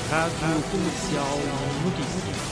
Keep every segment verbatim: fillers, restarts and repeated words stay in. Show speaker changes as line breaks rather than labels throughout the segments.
Rádio Comercial Notícias.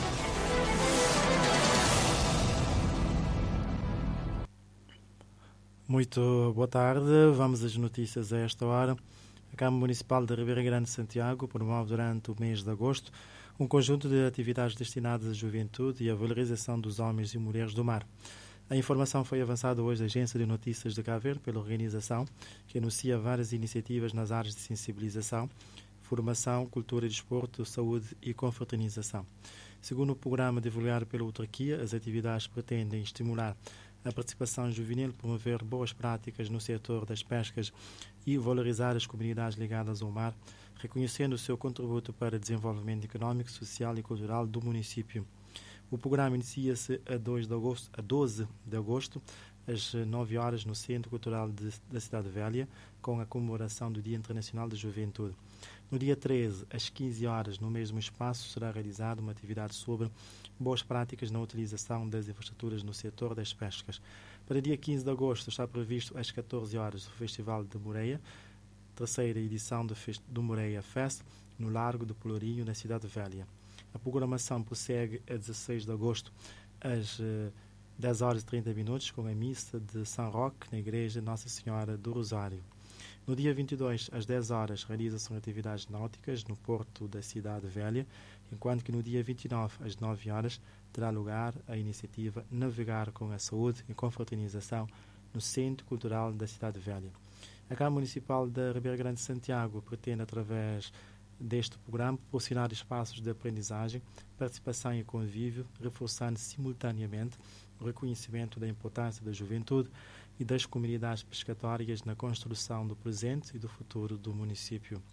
Muito boa tarde, vamos às notícias a esta hora. A Câmara Municipal de Ribeira Grande de Santiago promove durante o mês de agosto um conjunto de atividades destinadas à juventude e à valorização dos homens e mulheres do mar. A informação foi avançada hoje da Agência de Notícias de Cabo Verde pela organização, que anuncia várias iniciativas nas áreas de sensibilização, formação, cultura e desporto, saúde e confraternização. Segundo o programa divulgado pela autarquia, as atividades pretendem estimular a participação juvenil, promover boas práticas no setor das pescas e valorizar as comunidades ligadas ao mar, reconhecendo o seu contributo para o desenvolvimento económico, social e cultural do município. O programa inicia-se a, dois de agosto, a doze de agosto, às nove horas, no Centro Cultural de, da Cidade Velha, com a comemoração do Dia Internacional da Juventude. No dia treze, às quinze horas, no mesmo espaço, será realizada uma atividade sobre boas práticas na utilização das infraestruturas no setor das pescas. Para dia quinze de agosto está previsto às catorze horas o Festival de Moreia, terceira edição do, Fest- do Moreia Fest, no Largo do Pelourinho, na Cidade Velha. A programação prossegue a dezesseis de agosto, às uh, dez horas e trinta minutos, com a missa de São Roque, na Igreja Nossa Senhora do Rosário. No dia vinte e dois, às dez horas, realizam-se atividades náuticas no Porto da Cidade Velha, enquanto que no dia vinte e nove, às nove horas, terá lugar a iniciativa Navegar com a Saúde e Confraternização no Centro Cultural da Cidade Velha. A Câmara Municipal da Ribeira Grande de Santiago pretende, através deste programa, proporcionar espaços de aprendizagem, participação e convívio, reforçando simultaneamente o reconhecimento da importância da juventude e das comunidades pescatórias na construção do presente e do futuro do município.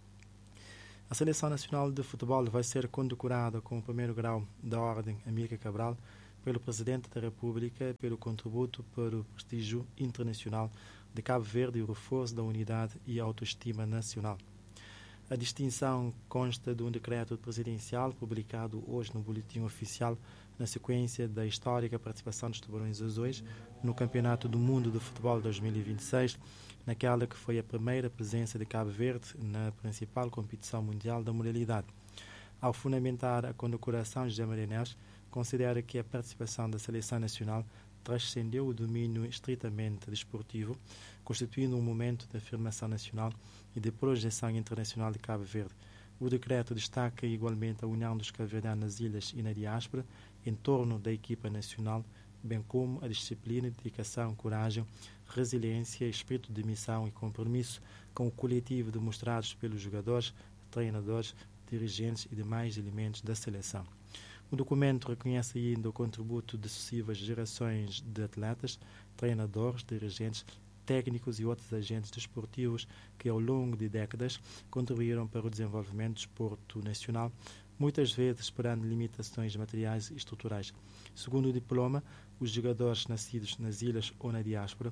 A Seleção Nacional de Futebol vai ser condecorada com o primeiro grau da Ordem Amílcar Cabral pelo Presidente da República pelo contributo para o prestígio internacional de Cabo Verde e o reforço da unidade e autoestima nacional. A distinção consta de um decreto presidencial publicado hoje no Boletim Oficial na sequência da histórica participação dos Tubarões Azuis no Campeonato do Mundo de Futebol dois mil e vinte e seis, naquela que foi a primeira presença de Cabo Verde na principal competição mundial da modalidade. Ao fundamentar a condecoração, José Maria Neves considera que a participação da Seleção Nacional transcendeu o domínio estritamente desportivo, constituindo um momento de afirmação nacional e de projeção internacional de Cabo Verde. O decreto destaca igualmente a união dos cabo-verdianos nas ilhas e na diáspora em torno da equipa nacional, bem como a disciplina, dedicação, coragem, resiliência, espírito de missão e compromisso com o coletivo demonstrados pelos jogadores, treinadores, dirigentes e demais elementos da seleção. O documento reconhece ainda o contributo de sucessivas gerações de atletas, treinadores, dirigentes, técnicos e outros agentes desportivos que, ao longo de décadas, contribuíram para o desenvolvimento do desporto nacional, muitas vezes superando limitações materiais e estruturais. Segundo o diploma, os jogadores nascidos nas ilhas ou na diáspora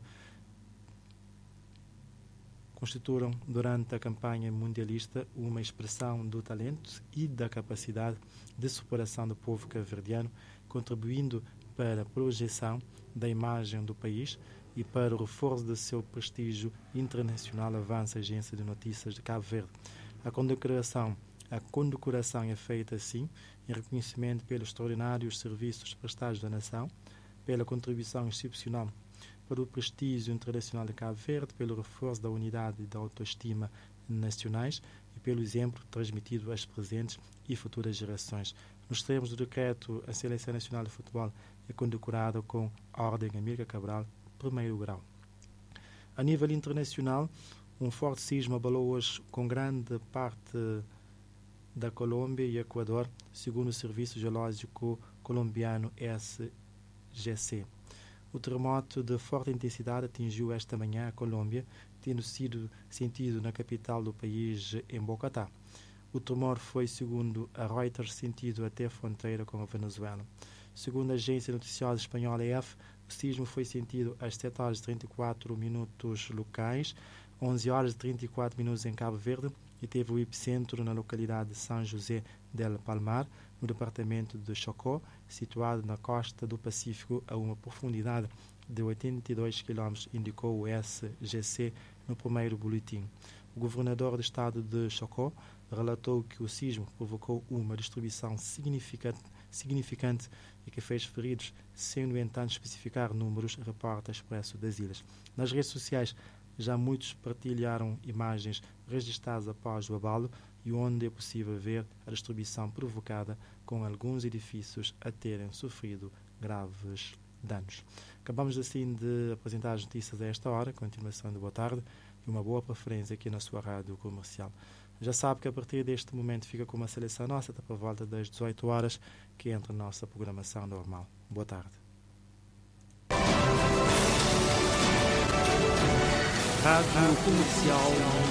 constituíram, durante a campanha mundialista, uma expressão do talento e da capacidade de superação do povo cabo-verdiano, contribuindo para a projeção da imagem do país e para o reforço do seu prestígio internacional, avança a Agência de Notícias de Cabo Verde. A condecoração, a condecoração é feita, assim, em reconhecimento pelos extraordinários serviços prestados à nação, pela contribuição excepcional para o prestígio internacional de Cabo Verde, pelo reforço da unidade e da autoestima nacionais e pelo exemplo transmitido às presentes e futuras gerações. Nos termos do decreto, a Seleção Nacional de Futebol é condecorada com a Ordem Amílcar Cabral, primeiro grau. A nível internacional, um forte sismo abalou hoje com grande parte da Colômbia e Equador, segundo o Serviço Geológico Colombiano S G C. O terremoto de forte intensidade atingiu esta manhã a Colômbia, tendo sido sentido na capital do país, em Bogotá. O tremor foi, segundo a Reuters, sentido até a fronteira com a Venezuela. Segundo a agência noticiosa espanhola E F, o sismo foi sentido às sete horas e trinta e quatro minutos locais, onze horas e trinta e quatro minutos em Cabo Verde, e teve o epicentro na localidade de São José del Palmar, no departamento de Chocó, situado na costa do Pacífico a uma profundidade de oitenta e dois quilômetros, indicou o S G C no primeiro boletim. O governador do estado de Chocó relatou que o sismo provocou uma destruição significante, significante e que fez feridos, sem, no entanto, especificar números, reporta Expresso das Ilhas. Nas redes sociais, já muitos partilharam imagens registradas após o abalo e onde é possível ver a destruição provocada, com alguns edifícios a terem sofrido graves danos. Acabamos assim de apresentar as notícias a esta hora, continuação de boa tarde e uma boa preferência aqui na sua rádio comercial. Já sabe que a partir deste momento fica com uma seleção nossa, até por volta das dezoito horas, que entra na nossa programação normal. Boa tarde.
Rádio Comercial